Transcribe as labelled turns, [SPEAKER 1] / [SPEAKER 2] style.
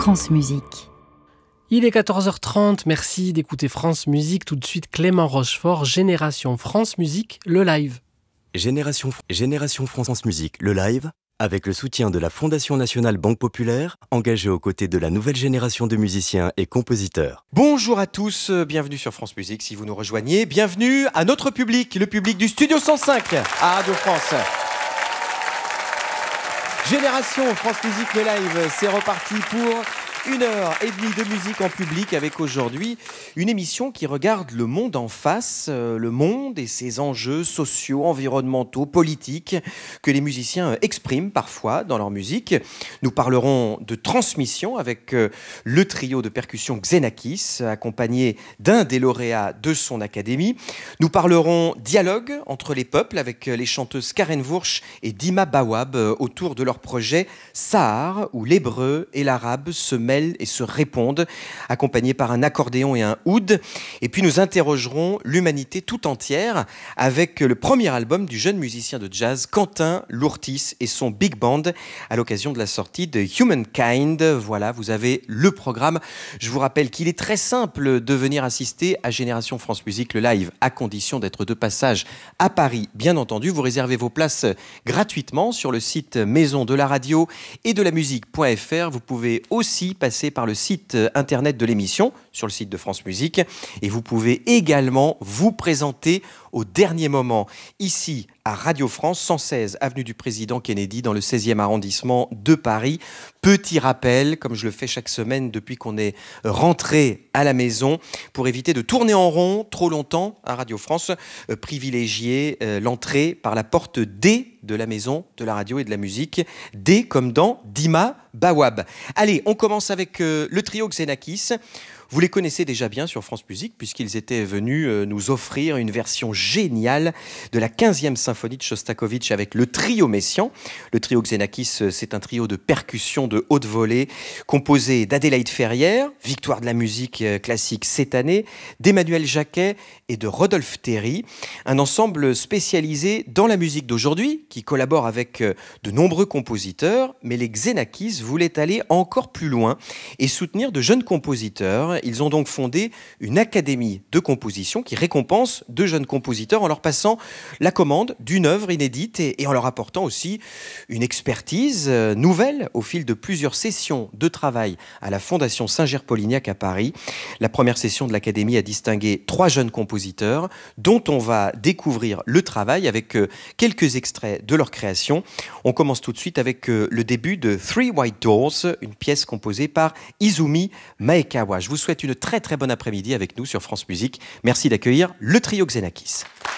[SPEAKER 1] France Musique.
[SPEAKER 2] Il est 14h30, merci d'écouter France Musique. Tout de suite, Clément Rochefort, Génération France Musique, le live.
[SPEAKER 3] Génération France Musique, le live, avec le soutien de la Fondation Nationale Banque Populaire, engagée aux côtés de la nouvelle génération de musiciens et compositeurs.
[SPEAKER 4] Bonjour à tous, bienvenue sur France Musique. Si vous nous rejoignez, bienvenue à notre public, le public du Studio 105 à Radio France. Génération France Musique, le live, c'est reparti pour 1h30 de musique en public avec aujourd'hui une émission qui regarde le monde en face, le monde et ses enjeux sociaux, environnementaux, politiques que les musiciens expriment parfois dans leur musique. Nous parlerons de transmission avec le trio de percussion Xenakis, accompagné d'un des lauréats de son académie. Nous parlerons dialogue entre les peuples avec les chanteuses Karen Wursch et Dima Bawab autour de leur projet Sahar, où l'hébreu et l'arabe se mêlent et se répondent, accompagnés par un accordéon et un oud. Et puis nous interrogerons l'humanité tout entière avec le premier album du jeune musicien de jazz Quentin Lourtis et son big band à l'occasion de la sortie de Humankind. Voilà, vous avez le programme. Je vous rappelle qu'il est très simple de venir assister à Génération France Musique, le live, à condition d'être de passage à Paris. Bien entendu, vous réservez vos places gratuitement sur le site maison de la radio et de la musique.fr. Vous pouvez aussi passer par le site internet de l'émission, sur le site de France Musique, et vous pouvez également vous présenter au dernier moment, ici à Radio France, 116 avenue du Président Kennedy, dans le 16e arrondissement de Paris. Petit rappel, comme je le fais chaque semaine depuis qu'on est rentré à la maison, pour éviter de tourner en rond trop longtemps à Radio France, privilégier l'entrée par la porte D de la maison de la radio et de la musique, D comme dans Dima Bawab. Allez, on commence avec le trio Xenakis. Vous les connaissez déjà bien sur France Musique puisqu'ils étaient venus nous offrir une version géniale de la 15e symphonie de Shostakovich avec le trio Messiaen. Le trio Xenakis, c'est un trio de percussion de haute volée composé d'Adélaïde Ferrière, victoire de la musique classique cette année, d'Emmanuel Jacquet et de Rodolphe Terry. Un ensemble spécialisé dans la musique d'aujourd'hui qui collabore avec de nombreux compositeurs, mais les Xenakis voulaient aller encore plus loin et soutenir de jeunes compositeurs. Ils ont donc fondé une académie de composition qui récompense de jeunes compositeurs en leur passant la commande d'une œuvre inédite et en leur apportant aussi une expertise nouvelle au fil de plusieurs sessions de travail à la Fondation Saint-Ger-Polignac à Paris. La première session de l'académie a distingué 3 jeunes compositeurs dont on va découvrir le travail avec quelques extraits de leur création. On commence tout de suite avec le début de Three White Doors, une pièce composée par Izumi Maekawa. Je vous souhaite une très très bonne après-midi avec nous sur France Musique. Merci d'accueillir le trio Xenakis.